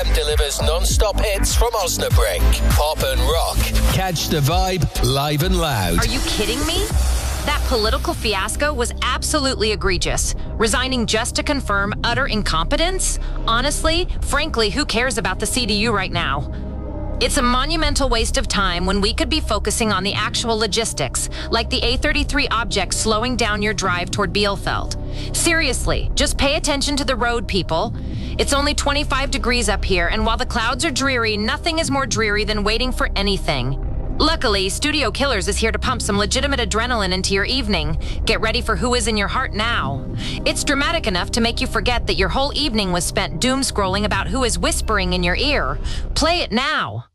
delivers non-stop hits from Osnabrück. Pop and rock. Catch the vibe live and loud. Are you kidding me? That political fiasco was absolutely egregious. Resigning just to confirm utter incompetence? Honestly, frankly, who cares about the CDU right now? It's a monumental waste of time when we could be focusing on the actual logistics, like the A33 object slowing down your drive toward Bielefeld. Seriously, just pay attention to the road, people. It's only 25 degrees up here, and while the clouds are dreary, nothing is more dreary than waiting for anything. Luckily, Studio Killers is here to pump some legitimate adrenaline into your evening. Get ready for Who Is in Your Heart now. It's dramatic enough to make you forget that your whole evening was spent doom-scrolling about who is whispering in your ear. Play it now.